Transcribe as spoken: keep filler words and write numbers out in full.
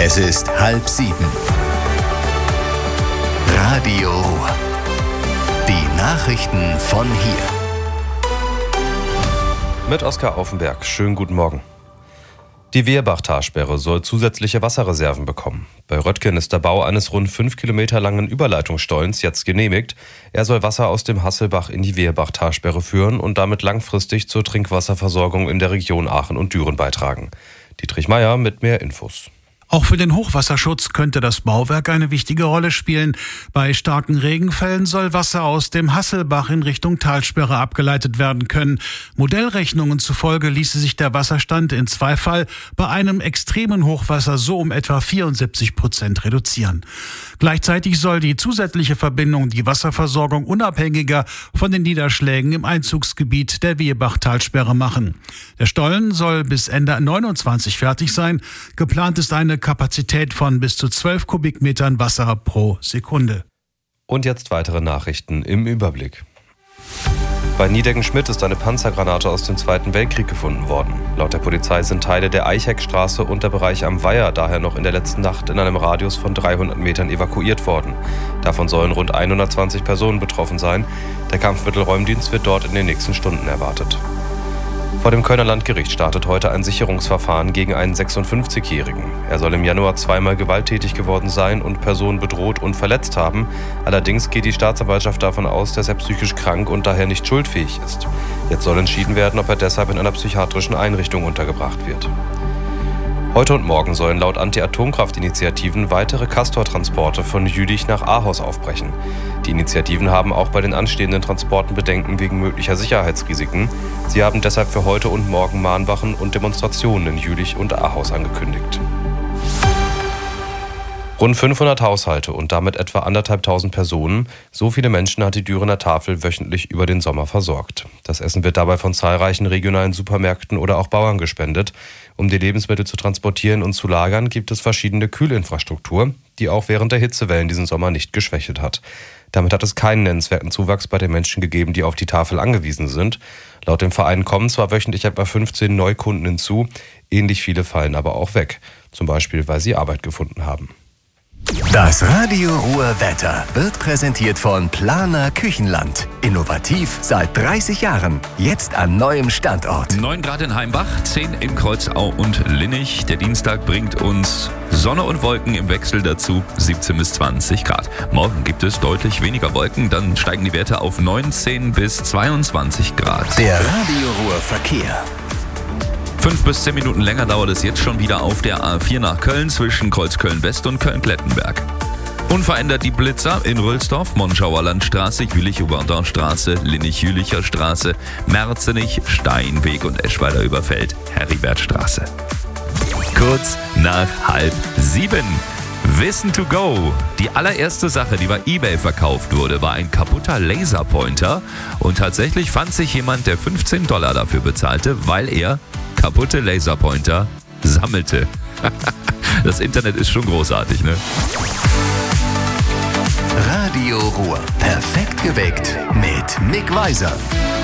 Es ist halb sieben. Radio Ruhr. Die Nachrichten von hier. Mit Oskar Aufenberg. Schönen guten Morgen. Die Wehrbach-Talsperre soll zusätzliche Wasserreserven bekommen. Bei Röttgen ist der Bau eines rund fünf Kilometer langen Überleitungsstollens jetzt genehmigt. Er soll Wasser aus dem Hasselbach in die Wehrbach-Talsperre führen und damit langfristig zur Trinkwasserversorgung in der Region Aachen und Düren beitragen. Dietrich Meier mit mehr Infos. Auch für den Hochwasserschutz könnte das Bauwerk eine wichtige Rolle spielen. Bei starken Regenfällen soll Wasser aus dem Hasselbach in Richtung Talsperre abgeleitet werden können. Modellrechnungen zufolge ließe sich der Wasserstand in Zweifall bei einem extremen Hochwasser so um etwa vierundsiebzig Prozent reduzieren. Gleichzeitig soll die zusätzliche Verbindung die Wasserversorgung unabhängiger von den Niederschlägen im Einzugsgebiet der Wehrbach-Talsperre machen. Der Stollen soll bis Ende neunundzwanzig fertig sein. Geplant ist eine Kapazität von bis zu zwölf Kubikmetern Wasser pro Sekunde. Und jetzt weitere Nachrichten im Überblick. Bei Niedecken-Schmidt ist eine Panzergranate aus dem Zweiten Weltkrieg gefunden worden. Laut der Polizei sind Teile der Eichheckstraße und der Bereich am Weiher daher noch in der letzten Nacht in einem Radius von dreihundert Metern evakuiert worden. Davon sollen rund hundertzwanzig Personen betroffen sein. Der Kampfmittelräumdienst wird dort in den nächsten Stunden erwartet. Vor dem Kölner Landgericht startet heute ein Sicherungsverfahren gegen einen sechsundfünfzigjährigen. Er soll im Januar zweimal gewalttätig geworden sein und Personen bedroht und verletzt haben. Allerdings geht die Staatsanwaltschaft davon aus, dass er psychisch krank und daher nicht schuldfähig ist. Jetzt soll entschieden werden, ob er deshalb in einer psychiatrischen Einrichtung untergebracht wird. Heute und morgen sollen laut Anti-Atomkraft-Initiativen weitere Castor-Transporte von Jülich nach Ahaus aufbrechen. Die Initiativen haben auch bei den anstehenden Transporten Bedenken wegen möglicher Sicherheitsrisiken. Sie haben deshalb für heute und morgen Mahnwachen und Demonstrationen in Jülich und Ahaus angekündigt. Rund fünfhundert Haushalte und damit etwa anderthalbtausend Personen, so viele Menschen hat die Dürener Tafel wöchentlich über den Sommer versorgt. Das Essen wird dabei von zahlreichen regionalen Supermärkten oder auch Bauern gespendet. Um die Lebensmittel zu transportieren und zu lagern, gibt es verschiedene Kühlinfrastruktur, die auch während der Hitzewellen diesen Sommer nicht geschwächelt hat. Damit hat es keinen nennenswerten Zuwachs bei den Menschen gegeben, die auf die Tafel angewiesen sind. Laut dem Verein kommen zwar wöchentlich etwa fünfzehn Neukunden hinzu, ähnlich viele fallen aber auch weg, zum Beispiel weil sie Arbeit gefunden haben. Das Radio Ruhr Wetter wird präsentiert von Planer Küchenland. Innovativ seit dreißig Jahren. Jetzt an neuem Standort. neun Grad in Heimbach, zehn in Kreuzau und Linnich. Der Dienstag bringt uns Sonne und Wolken im Wechsel dazu, siebzehn bis zwanzig Grad. Morgen gibt es deutlich weniger Wolken, dann steigen die Werte auf neunzehn bis zweiundzwanzig Grad. Der Radio Ruhr Verkehr. Fünf bis zehn Minuten länger dauert es jetzt schon wieder auf der A vier nach Köln zwischen Kreuzköln-West und Köln-Klettenberg. Unverändert die Blitzer in Rülsdorf, Monschauer Landstraße, Jülich-Oberndorfstraße, Linnich-Jülicher Straße, Merzenich, Steinweg und Eschweiler-Überfeld, Heribertstraße. Kurz nach halb sieben. Wissen to go. Die allererste Sache, die bei eBay verkauft wurde, war ein kaputter Laserpointer. Und tatsächlich fand sich jemand, der fünfzehn Dollar dafür bezahlte, weil er kaputte Laserpointer sammelte. Das Internet ist schon großartig, ne? Radio Ruhr. Perfekt geweckt mit Mick Weiser.